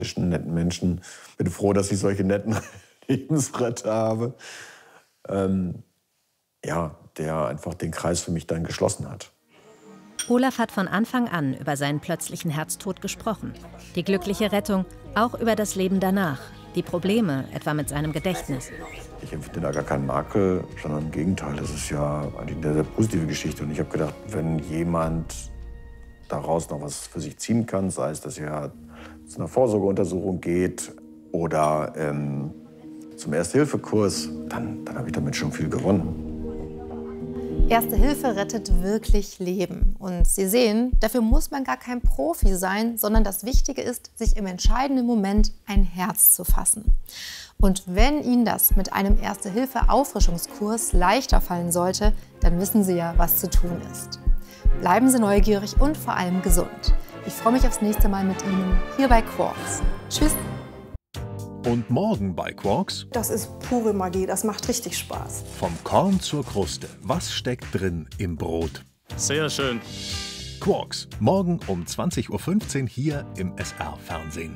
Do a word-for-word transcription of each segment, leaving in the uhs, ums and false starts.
netten Menschen. Bin froh, dass ich solche netten Lebensretter habe. Ähm, ja, der einfach den Kreis für mich dann geschlossen hat. Olaf hat von Anfang an über seinen plötzlichen Herztod gesprochen. Die glückliche Rettung, auch über das Leben danach. Die Probleme, etwa mit seinem Gedächtnis. Ich empfinde da gar keinen Makel, sondern im Gegenteil. Das ist ja eigentlich eine sehr positive Geschichte. Und ich habe gedacht, wenn jemand daraus noch was für sich ziehen kann, sei es, dass er zu einer Vorsorgeuntersuchung geht oder ähm, zum Erste-Hilfe-Kurs, dann, dann habe ich damit schon viel gewonnen. Erste Hilfe rettet wirklich Leben. Und Sie sehen, dafür muss man gar kein Profi sein, sondern das Wichtige ist, sich im entscheidenden Moment ein Herz zu fassen. Und wenn Ihnen das mit einem Erste-Hilfe-Auffrischungskurs leichter fallen sollte, dann wissen Sie ja, was zu tun ist. Bleiben Sie neugierig und vor allem gesund. Ich freue mich aufs nächste Mal mit Ihnen hier bei Quarks. Tschüss! Und morgen bei Quarks? Das ist pure Magie, das macht richtig Spaß. Vom Korn zur Kruste. Was steckt drin im Brot? Sehr schön. Quarks, morgen um zwanzig Uhr fünfzehn hier im S R-Fernsehen.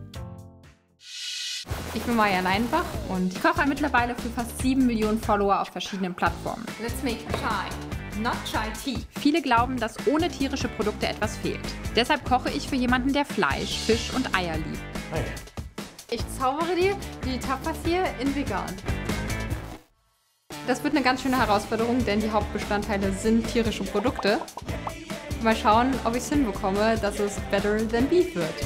Ich bin Maja Leinbach und ich koche mittlerweile für fast sieben Millionen Follower auf verschiedenen Plattformen. Let's make chai, not chai tea. Viele glauben, dass ohne tierische Produkte etwas fehlt. Deshalb koche ich für jemanden, der Fleisch, Fisch und Eier liebt. Hey. Ich zaubere dir die Tapas hier in vegan. Das wird eine ganz schöne Herausforderung, denn die Hauptbestandteile sind tierische Produkte. Mal schauen, ob ich es hinbekomme, dass es better than beef wird.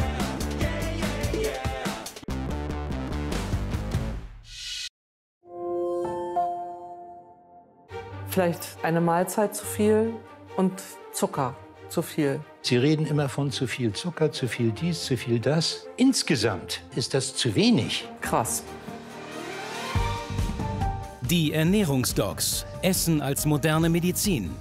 Vielleicht eine Mahlzeit zu viel und Zucker zu viel. Sie reden immer von zu viel Zucker, zu viel dies, zu viel das. Insgesamt ist das zu wenig. Krass. Die Ernährungsdocs. Essen als moderne Medizin.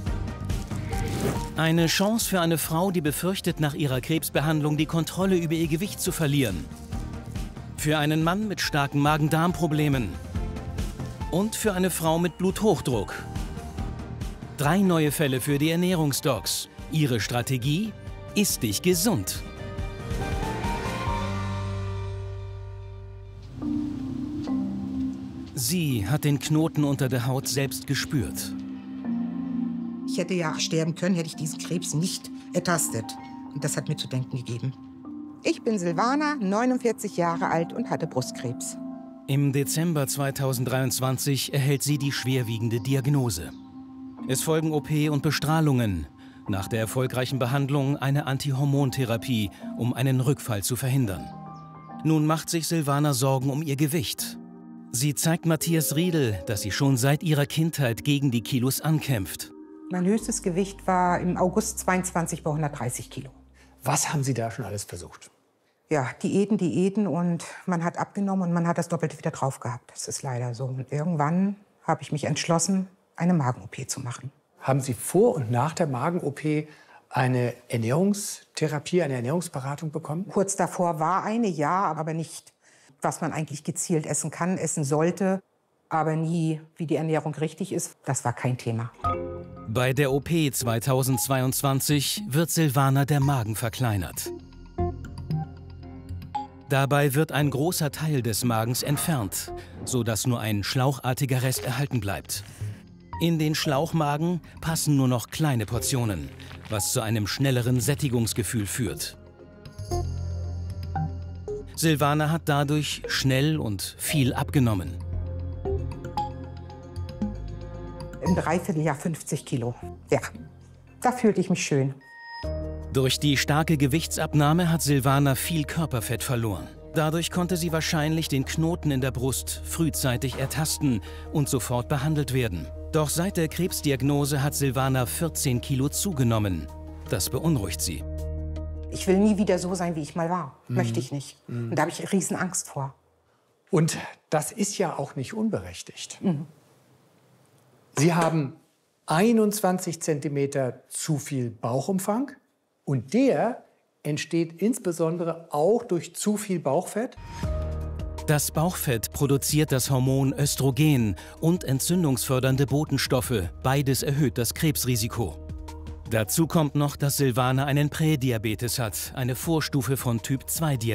Eine Chance für eine Frau, die befürchtet, nach ihrer Krebsbehandlung die Kontrolle über ihr Gewicht zu verlieren. Für einen Mann mit starken Magen-Darm-Problemen. Und für eine Frau mit Bluthochdruck. Drei neue Fälle für die Ernährungsdocs. Ihre Strategie? Iss dich gesund. Sie hat den Knoten unter der Haut selbst gespürt. Ich hätte ja sterben können, hätte ich diesen Krebs nicht ertastet. Und das hat mir zu denken gegeben. Ich bin Silvana, neunundvierzig Jahre alt und hatte Brustkrebs. Im Dezember zweitausenddreiundzwanzig erhält sie die schwerwiegende Diagnose. Es folgen O P und Bestrahlungen. Nach der erfolgreichen Behandlung eine Antihormontherapie, um einen Rückfall zu verhindern. Nun macht sich Silvana Sorgen um ihr Gewicht. Sie zeigt Matthias Riedel, dass sie schon seit ihrer Kindheit gegen die Kilos ankämpft. Mein höchstes Gewicht war im August zweiundzwanzig bei hundertdreißig Kilo. Was haben Sie da schon alles versucht? Ja, Diäten, Diäten und man hat abgenommen und man hat das Doppelte wieder drauf gehabt. Das ist leider so. Und irgendwann habe ich mich entschlossen, eine Magen-O P zu machen. Haben Sie vor und nach der Magen-O P eine Ernährungstherapie, eine Ernährungsberatung bekommen? Kurz davor war eine, ja, aber nicht, was man eigentlich gezielt essen kann, essen sollte, aber nie, wie die Ernährung richtig ist. Das war kein Thema. Bei der O P zweitausendzweiundzwanzig wird Silvana der Magen verkleinert. Dabei wird ein großer Teil des Magens entfernt, sodass nur ein schlauchartiger Rest erhalten bleibt. In den Schlauchmagen passen nur noch kleine Portionen, was zu einem schnelleren Sättigungsgefühl führt. Silvana hat dadurch schnell und viel abgenommen. Im Dreivierteljahr fünfzig Kilo. Ja, da fühlte ich mich schön. Durch die starke Gewichtsabnahme hat Silvana viel Körperfett verloren. Dadurch konnte sie wahrscheinlich den Knoten in der Brust frühzeitig ertasten und sofort behandelt werden. Doch seit der Krebsdiagnose hat Silvana vierzehn Kilo zugenommen. Das beunruhigt sie. Ich will nie wieder so sein, wie ich mal war. Mhm. Möchte ich nicht. Mhm. Und da habe ich riesen Angst vor. Und das ist ja auch nicht unberechtigt. Mhm. Sie haben einundzwanzig Zentimeter zu viel Bauchumfang und der entsteht insbesondere auch durch zu viel Bauchfett. Das Bauchfett produziert das Hormon Östrogen und entzündungsfördernde Botenstoffe. Beides erhöht das Krebsrisiko. Dazu kommt noch, dass Silvana einen Prädiabetes hat, eine Vorstufe von Typ zwei Diabetes.